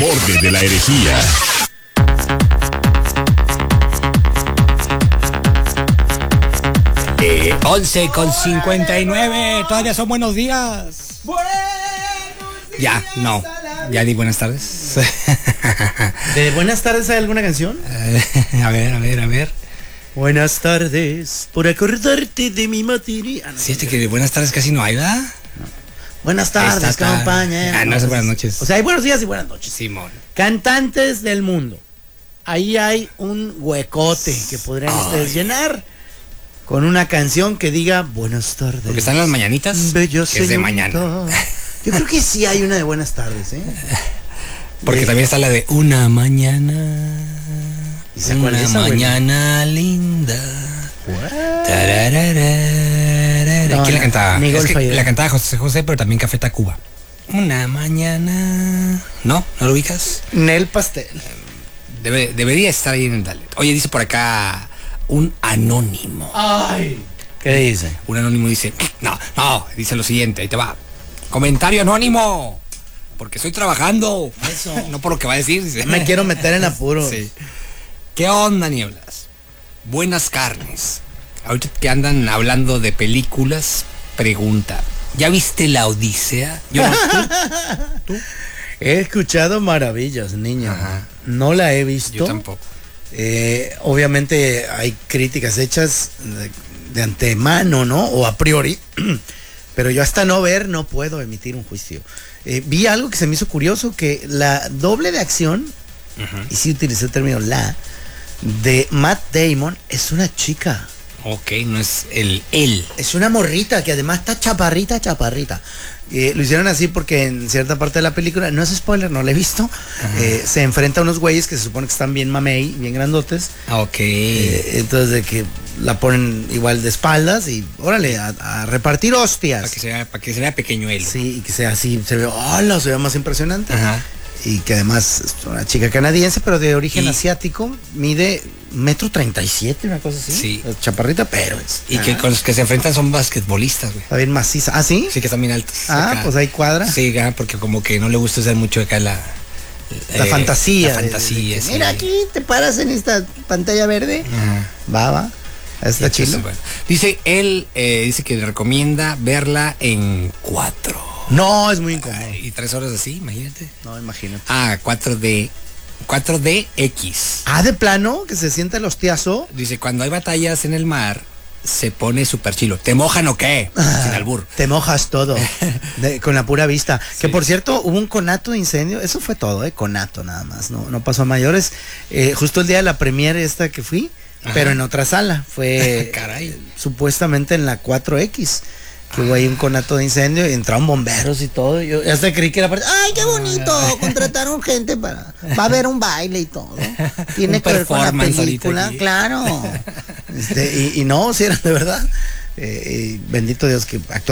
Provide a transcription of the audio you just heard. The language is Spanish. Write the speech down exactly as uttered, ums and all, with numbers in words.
borde de la herejía. Eh, once con cincuenta y nueve, todavía son buenos días. Buenos Ya, no, ya di buenas tardes. ¿De buenas tardes hay alguna canción? Eh, a ver, a ver, a ver. Buenas tardes, por acordarte de mi materia. Ah, no, Fíjate que de buenas tardes casi no hay, ¿verdad? Buenas tardes, Esta tarde. compañero. Ah, no, es buenas noches. O sea, hay buenos días y buenas noches. Simón. Cantantes del mundo. Ahí hay un huecote que podrían Ay. ustedes llenar con una canción que diga buenas tardes. Porque están las mañanitas, Bello que es de mañana. señorita. Yo creo que sí hay una de buenas tardes, ¿eh? Porque De- también está la de una mañana. ¿Y se acuerda Una esa, güey? mañana linda. Tarararara. No, ¿Quién la no, cantaba? ni Es Golfa que Idea. la cantaba José José, pero también Café Tacuba. Una mañana. ¿No? ¿No lo ubicas? Nel Pastel. Debe- debería estar ahí en el Dalet. Oye, dice por acá un anónimo. Ay. ¿Qué dice? Un anónimo dice, no, no, dice lo siguiente, ahí te va. Comentario anónimo. Porque estoy trabajando. Eso. No por lo que va a decir. Dice. Me quiero meter en apuros. Sí. ¿Qué onda, Nieblas? Buenas carnes. Ahorita que andan hablando de películas, pregunta, ¿ya viste La Odisea? Yo no, ¿tú? He escuchado maravillas, niño. Ajá. No la he visto. Yo tampoco. Eh, obviamente hay críticas hechas de, de antemano, ¿no? O a priori. Pero yo hasta no ver no puedo emitir un juicio. Eh, vi algo que se me hizo curioso, que la doble de acción, Ujú. y sí utilicé el término la, de Matt Damon es una chica. Ok, no es el él. Es una morrita que además está chaparrita, chaparrita. Eh, lo hicieron así porque en cierta parte de la película, no es spoiler, no la he visto, eh, se enfrenta a unos güeyes que se supone que están bien mamey, bien grandotes. Ok. Eh, entonces de que la ponen igual de espaldas y órale, a, a repartir hostias. Para que se vea, para que se vea pequeño él. Sí, y que sea así, se ve, hola, se ve más impresionante. Ajá. Y que además es una chica canadiense, pero de origen Y- asiático, mide metro treinta y siete, una cosa así. Sí. Chaparrita, pero es. Y que ah, con los que se enfrentan son basquetbolistas, güey. está bien maciza. ¿Ah, sí? Sí, que están bien altos. Ah, acá. pues ahí cuadra. Sí, ah, porque como que no le gusta usar mucho acá la... La eh, fantasía. La de- de fantasía, que, sí. mira, aquí te paras en esta pantalla verde. Ajá. Va, va. Está Entonces, chido. bueno. Dice, él eh, dice que le recomienda verla en cuatro. No, es muy incómodo. Y tres horas así, imagínate. No, imagínate. Ah, cuatro D. cuatro D X. Ah, de plano, que se sienta el hostiazo. Dice, cuando hay batallas en el mar, se pone súper chilo. ¿Te mojan o qué? Sin albur. Te mojas todo. de- con la pura vista. Que por cierto, hubo un conato de incendio. Eso fue todo, ¿eh? Conato nada más. No, no pasó a mayores. Eh, justo el día de la premiere esta que fui, Ajá. pero en otra sala. Fue Caray. eh, supuestamente en la cuatro X. Que hubo ahí un conato de incendio y entraron bomberos y todo. Yo hasta creí que era parte. ¡Ay, qué bonito! Contrataron gente para. Va a haber un baile y todo. Tiene Un que ver con la performance ahorita película. aquí. Claro. Este, y, y no, si era de verdad. Eh, y bendito Dios que actuó.